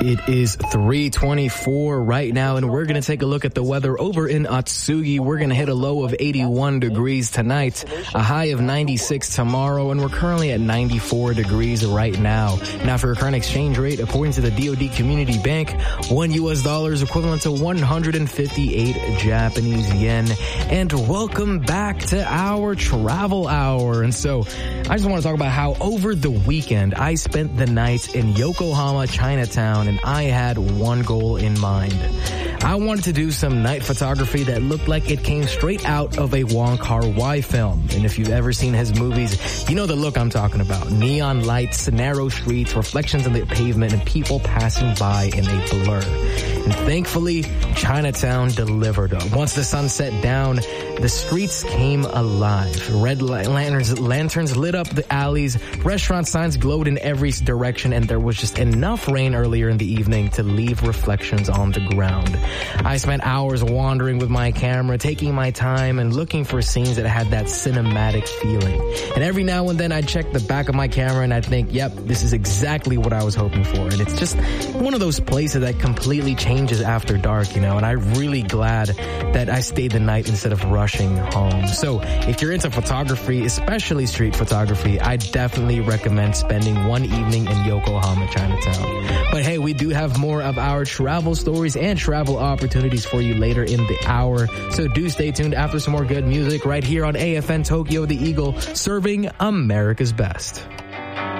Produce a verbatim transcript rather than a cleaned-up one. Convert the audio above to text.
It is three twenty-four right now, and we're going to take a look at the weather over in Atsugi. We're going to hit a low of eighty-one degrees tonight, a high of ninety-six tomorrow, and we're currently at ninety-four degrees right now. Now, for your current exchange rate, according to the D O D Community Bank, one U S dollar is equivalent to one hundred fifty-eight Japanese yen. And welcome back to our travel hour. And so I just want to talk about how over the weekend I spent the night in Yokohama, Chinatown, and I had one goal in mind. I wanted to do some night photography that looked like it came straight out of a Wong Kar-wai film. And if you've ever seen his movies, you know the look I'm talking about. Neon lights, narrow streets, reflections on the pavement, and people passing by in a blur. And thankfully, Chinatown delivered. Once the sun set down, the streets came alive. Red lanterns, lanterns lit up the alleys, restaurant signs glowed in every direction, and there was just enough rain earlier in the evening to leave reflections on the ground. I spent hours wandering with my camera, taking my time and looking for scenes that had that cinematic feeling. And every now and then I'd check the back of my camera and I'd think, yep, this is exactly what I was hoping for. And it's just one of those places that completely changes after dark, you know, and I'm really glad that I stayed the night instead of rushing home. So if you're into photography, especially street photography, I definitely recommend spending one evening in Yokohama, Chinatown. But hey, we do have more of our travel stories and travel opportunities for you later in the hour. So do stay tuned after some more good music right here on A F N Tokyo, the Eagle, serving America's best.